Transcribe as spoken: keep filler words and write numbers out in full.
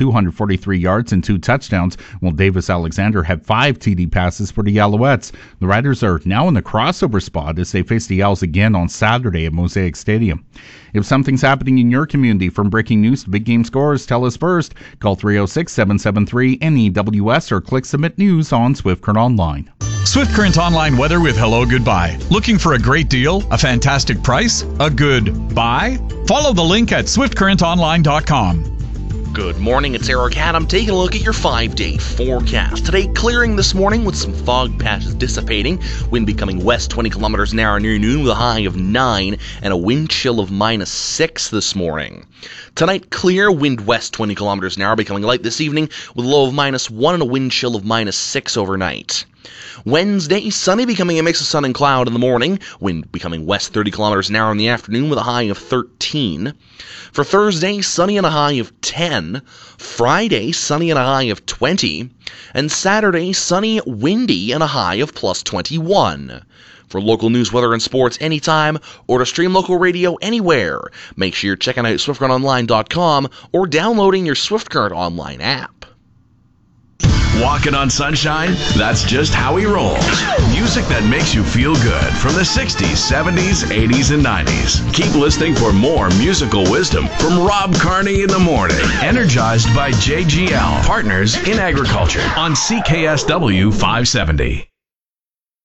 two hundred forty-three yards and two touchdowns, while Davis Alexander had five T D passes for the Alouettes. The Riders are now in the crossover spot as they face the Owls again on Saturday at Mosaic Stadium. If something's happening in your community, from breaking news to big game scores, tell us first. Call three oh six, seven seven three, N E W S or click Submit News on Swift Current Online. Swift Current Online weather with Hello Goodbye. Looking for a great deal? A fantastic price? A good buy? Follow the link at swift current online dot com. Good morning, it's Eric Adam taking a look at your five-day forecast. Today, clearing this morning with some fog patches dissipating. Wind becoming west twenty kilometers an hour near noon with a high of nine and a wind chill of minus six this morning. Tonight, clear, wind west twenty kilometers an hour becoming light this evening with a low of minus one and a wind chill of minus six overnight. Wednesday, sunny, becoming a mix of sun and cloud in the morning. Wind becoming west thirty kilometers an hour in the afternoon with a high of thirteen. For Thursday, sunny and a high of ten. Friday, sunny and a high of twenty. And Saturday, sunny, windy, and a high of plus twenty-one. For local news, weather, and sports anytime, or to stream local radio anywhere, make sure you're checking out swift current online dot com or downloading your Swift Current Online app. Walking on sunshine? That's just how he rolls. Music that makes you feel good from the sixties, seventies, eighties, and nineties. Keep listening for more musical wisdom from Rob Carney in the morning. Energized by J G L, Partners in Agriculture on C K S W five seventy.